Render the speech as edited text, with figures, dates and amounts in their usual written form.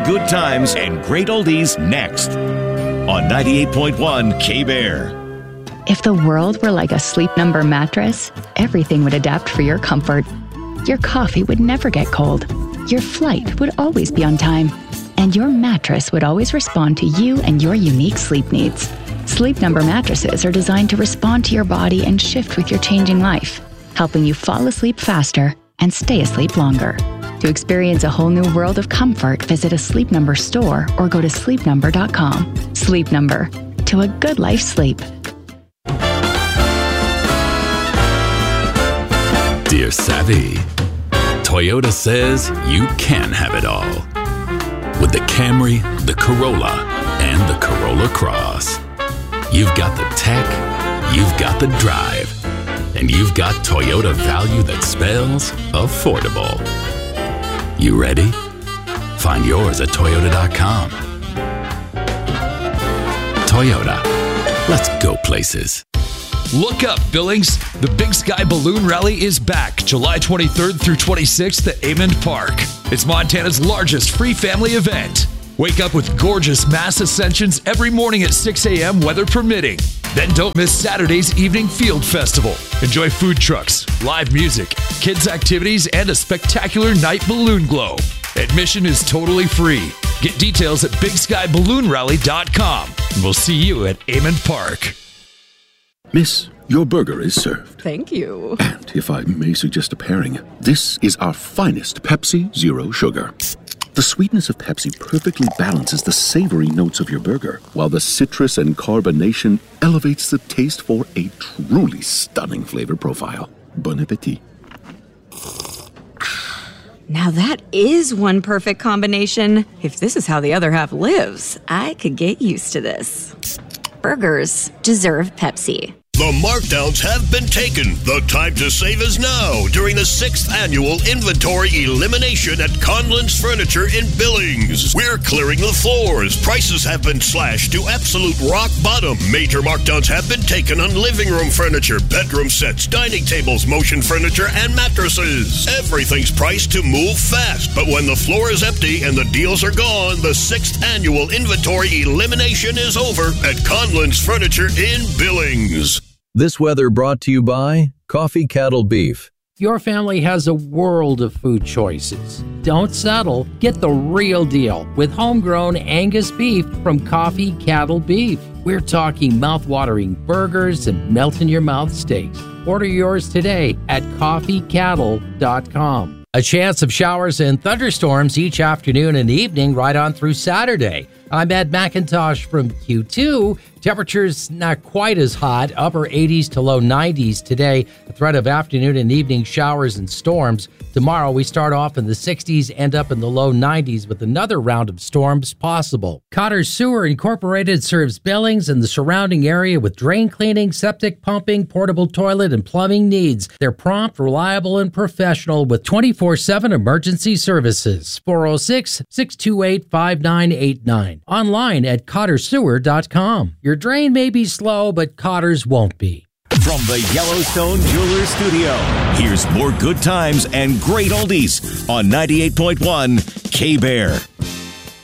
good times and great oldies next on 98.1 K-Bear. If the world were like a Sleep Number mattress, everything would adapt for your comfort. Your coffee would never get cold. Your flight would always be on time. And your mattress would always respond to you and your unique sleep needs. Sleep Number mattresses are designed to respond to your body and shift with your changing life, helping you fall asleep faster and stay asleep longer. To experience a whole new world of comfort, visit a Sleep Number store or go to sleepnumber.com. Sleep Number. To a good life sleep. Dear Savvy, Toyota says you can have it all. With the Camry, the Corolla, and the Corolla Cross. You've got the tech, you've got the drive, and you've got Toyota value that spells affordable. You ready? Find yours at Toyota.com. Toyota. Let's go places. Look up, Billings. The Big Sky Balloon Rally is back July 23rd through 26th at Amond Park. It's Montana's largest free family event. Wake up with gorgeous mass ascensions every morning at 6 a.m., weather permitting. Then don't miss Saturday's evening field festival. Enjoy food trucks, live music, kids' activities, and a spectacular night balloon glow. Admission is totally free. Get details at bigskyballoonrally.com. And we'll see you at Amond Park. Miss, your burger is served. Thank you. And if I may suggest a pairing, this is our finest Pepsi Zero Sugar. The sweetness of Pepsi perfectly balances the savory notes of your burger, while the citrus and carbonation elevates the taste for a truly stunning flavor profile. Bon appetit. Now that is one perfect combination. If this is how the other half lives, I could get used to this. Burgers deserve Pepsi. The markdowns have been taken. The time to save is now during the 6th annual inventory elimination at Conlon's Furniture in Billings. We're clearing the floors. Prices have been slashed to absolute rock bottom. Major markdowns have been taken on living room furniture, bedroom sets, dining tables, motion furniture, and mattresses. Everything's priced to move fast, but when the floor is empty and the deals are gone, the 6th annual inventory elimination is over at Conlon's Furniture in Billings. This weather brought to you by Coffee Cattle Beef. Your family has a world of food choices. Don't settle. Get the real deal with homegrown Angus beef from Coffee Cattle Beef. We're talking mouth-watering burgers and melt-in-your-mouth steaks. Order yours today at coffeecattle.com. A chance of showers and thunderstorms each afternoon and evening right on through Saturday. I'm Ed McIntosh from Q2. Temperatures not quite as hot, upper 80s to low 90s today. A threat of afternoon and evening showers and storms. Tomorrow we start off in the 60s, end up in the low 90s with another round of storms possible. Cotter Sewer Incorporated serves Billings and the surrounding area with drain cleaning, septic pumping, portable toilet, and plumbing needs. They're prompt, reliable, and professional with 24/7 emergency services. 406-628-5989. Online at cottersewer.com. Your drain may be slow, but Cotter's won't be. From the Yellowstone Jewelers Studio, here's more good times and great oldies on 98.1 K-Bear.